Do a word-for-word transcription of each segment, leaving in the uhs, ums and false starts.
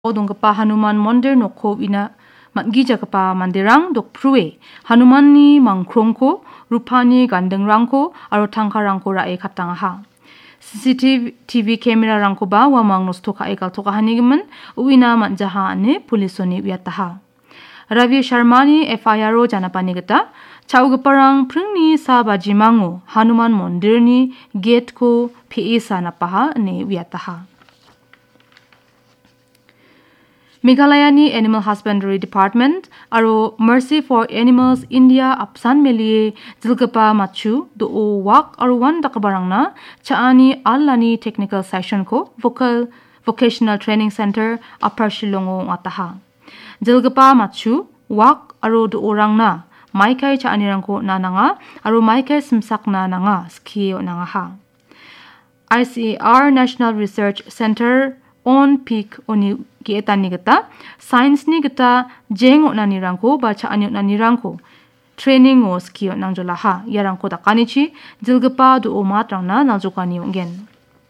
Odongkapa Hanuman Mondir nokko ina matgijagapa mandirang dok prue Hanumanni mangkrongko rupani gandengrangko aro tangkarangko rae katangaha. C C T V camera rangko ba wamang nostoka ekal toka hanigimen uina manjaha ane pulisoni wiataha. Ravi Sharmani F I R O janapani gata chaugaparang prungni sa bajimango Hanuman Mondirni gate ko P E sa napaha ne wiataha. Meghalayani Animal Husbandry Department aro Mercy for Animals India apsan melie jilgapa machu do o wak aro wan dakabarangna chaani allani technical session ko vocal vocational training center Upper Shillongo ngataha. Jilgapa machu wak aro do orangna maikai chaani rangko nananga aro maikai simsak na nanga skio nangaha. I C A R National Research Center on peak oni gietani gata science ni gata jeng onani rangko ba chaani onani rangko training o skill nangjolaha yarangko dakanichi jilgapa do omat rangna naljokani ongen.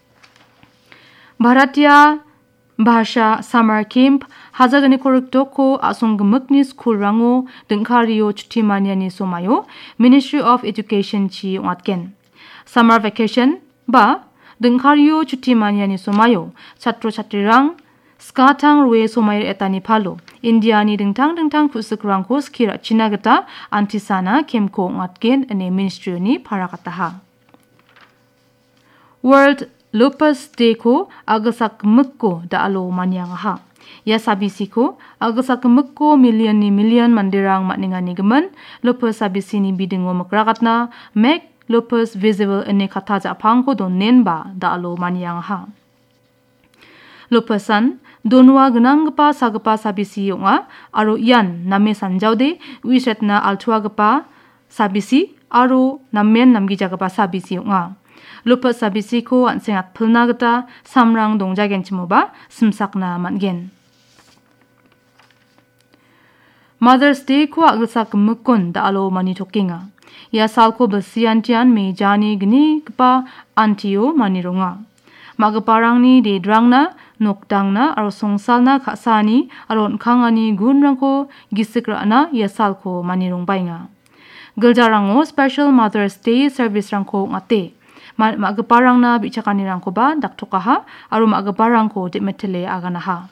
Bharatiya Bhasha Summer Camp hazagani koruktoko asongmukni school rango dengkariyo chutimaniani somayo Ministry of Education chi ongatken. Summer vacation ba dengkariyo chutimaniani somayo chatro chatrirang skatang ruwe somair etani palo India ni dengtang dengtang pusukrangko skira chinagata antisana kemko ngatken ane ministry ni parakataha. World Lupus Day ko agasak mukko da alo manyangaha. Ya sabisi ko agasak mukko million ni million mandirang matningani gemen lupus sabisi ni bidingo makrakatna make lupus visible ane kata japang ko don nenba da alo manyangaha. Lupusan donwa genanggapa sagapa sabisi yonga aro yan name sanjaude wisetna altuagapa sabisi aro namen namgijagapa sabisi yonga. Lupus sabisi ko ansengat pulnagata samrang dongjagen chimoba simsakna matgen. Mother's Day ko agsak mukun da alo mani tokinga. Ya salko besiantian me jani gni kapa antio manironga. Magaparangni de drangna nokdangna aro songsalna khasani aro khangani gunrangko gisikrana ya salko manirong bainga. Giljarango special Mother's Day service rangko ngate. Magaparangna bichakani rangko ba daktokaha aro magaparangko dimetele aganaha.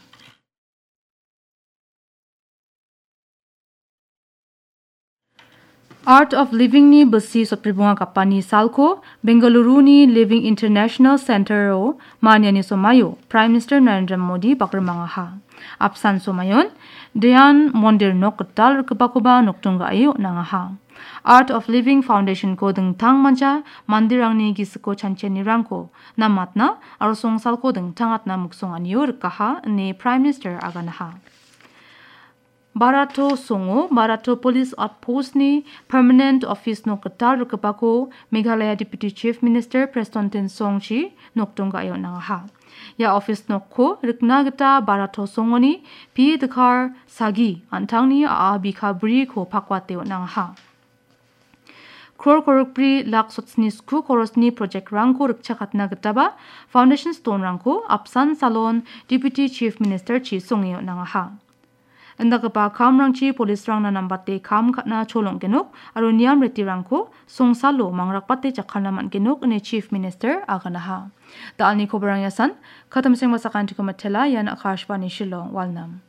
Art of Living ni besi sopribunga kapani salko Bengaluru ni Living International Center o manyani somayo Prime Minister Narendra Modi bakramangaha. Apsan somayon Dayan Mondir nok ketal kepakoba noktunga ayo nangaha. Art of Living Foundation ko dengtang manja mandirang ni gisiko chancheni rangko namatna aro songsal ko dengtangat na muksonganiyo rekaha ne Prime Minister aganaha. Barato songo Barato Police Outpost ni Permanent Office no ketal rukapako Meghalaya Deputy Chief Minister Preston Tensongchi noktonga ayo nangaha. Ya office nokko rikna gita Barato songo ni pi dekar sagi antangni aabi kabri ko pakwate nangaha. Kror korukpri lak sotsni sku korosni project rangko rikchakatna gita ba Foundation Stone rangko apsan salon Deputy Chief Minister chi songyo nangaha. Endakapa kam rangchi polis rang na nambate kam katna cholong genok aro niam reti rangko songsalo mangrakpate chakarna man genok ne Chief Minister aganaha. Daalni kobarang yasan katamseng masakan tikomatela yan Akashvani Shillong Walnam.